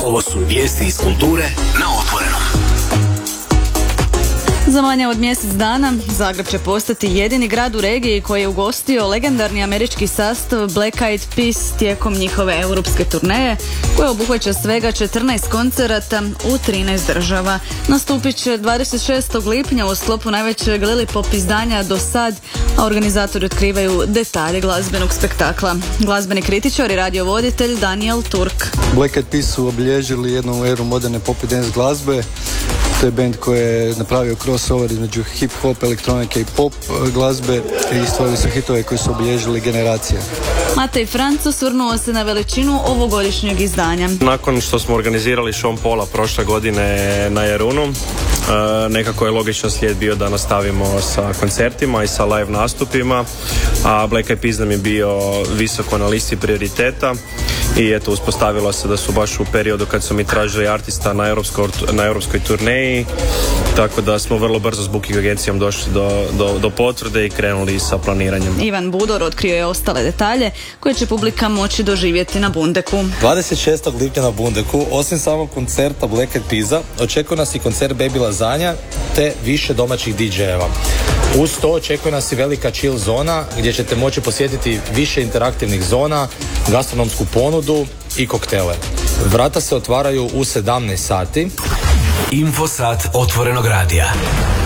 Ovo su vijesti iz kulture na Otvorenom. Za manje od mjesec dana Zagreb će postati jedini grad u regiji koji je ugostio legendarni američki sastav Black Eyed Peas tijekom njihove europske turneje, koja obuhvaća svega 14 koncerata u 13 država. Nastupit će 26. lipnja u sklopu najvećeg Lillipop izdanja do sad, a organizatori otkrivaju detalje glazbenog spektakla. Glazbeni kritičar i radiovoditelj Daniel Turk. Black Eyed Peas su obilježili jednu eru moderne pop i dance glazbe. To je band koji je napravio crossover između hip-hop, elektronike i pop glazbe i stvorili su hitove koji su obilježili generacije. Matej Franc osvrnuo se na veličinu ovogodišnjeg izdanja. Nakon što smo organizirali Sean Paula prošle godine na Jarunu, nekako je logičan slijed bio da nastavimo sa koncertima i sa live nastupima, a Black Eyed Peas nam je bio visoko na listi prioriteta i eto, uspostavilo se da su baš u periodu kad su mi tražili artista na europskoj turneji, tako da smo vrlo brzo s booking agencijom došli do potvrde i krenuli sa planiranjem. Ivan Budor otkrio je ostale detalje koje će publika moći doživjeti na Bundeku. 26. lipnja na Bundeku, osim samog koncerta Black Eyed Peasa, očekuje nas i koncert Baby Lazanja te više domaćih DJ-eva. Uz to očekuje nas i velika chill zona gdje ćete moći posjetiti više interaktivnih zona, gastronomsku ponudu i koktele. Vrata se otvaraju u 17 sati. Infosat Otvorenog radija.